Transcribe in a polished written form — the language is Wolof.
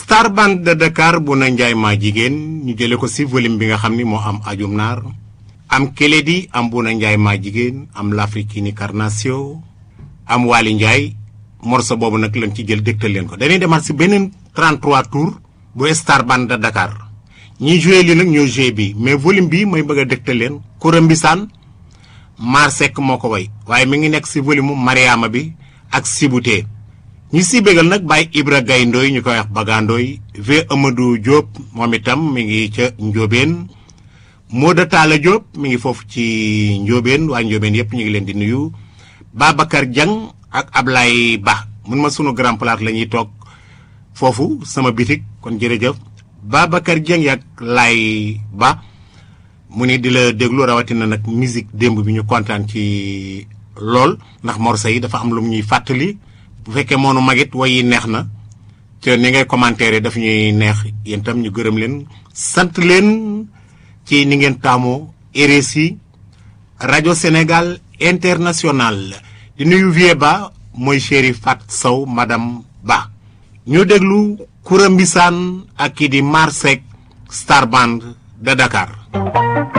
Star Band de Dakar bu na njaay maa jigéen ñu jële ko si volume bi nga xam ni moo am ajum naar am Keledi am bu na njaay maa jigéen am l'Africaine Carnation am Waly Ndiaye morceau boobu nag lañ ci jël dégtal leen ko dañuy demaat si beneen 33 tours bu Star Band de Dakar ñi joué li nag ñoo joué bi mais volume bi may bëgg a dégtal leen Koura Mbissane Mar Seck moo ko way waaye mi ngi nekk si volume mu Mariama bi ak Sibouté ñi si bégal nag Baye Ibra Gaye Ndoy ñu koy wax Bagandooy V Amadou Diop moom itam mi ngi ca Njóobeen Moda Talla Diop mi ngi foofu ci Njóobeen waa Njóobeen yëpp ñu ngi leen di nuyu Babacar Dieng ak Ablaye Ba mun ma sunu grand place la ñuy toog foofu sama bitik kon jërëjëf Babacar Dieng ak Lay Ba mu ni di la déglu rawatina nag musique démb bi ñu kontaan ci lool ndax morceau yi dafa am lu ñuy fàttali bu fekkee moonu magit way yi neex na te ni ngay commentaire daf ñuy neex yéen tam ñu gërëm leen sant leen ci ni ngeen taamoo RSI rajo Sénégal international di nuyu Vieux Ba mooy chéri Fat Sow madame Ba ñu déglu Koura Mbissane ak kii di Mar Seck Star Band de Dakar